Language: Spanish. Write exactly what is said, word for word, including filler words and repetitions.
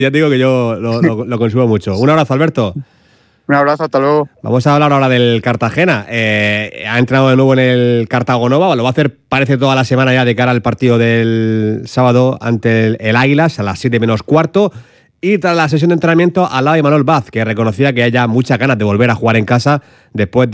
Ya te digo que yo lo, lo, lo consumo mucho. Un abrazo, Alberto. Un abrazo, hasta luego. Vamos a hablar ahora del Cartagena. Eh, ha entrado de nuevo en el Cartagonova, lo va a hacer parece toda la semana ya de cara al partido del sábado ante el, el Águilas a las siete menos cuarto. Y tras la sesión de entrenamiento al lado de Manuel Vaz, que reconocía que haya muchas ganas de volver a jugar en casa después de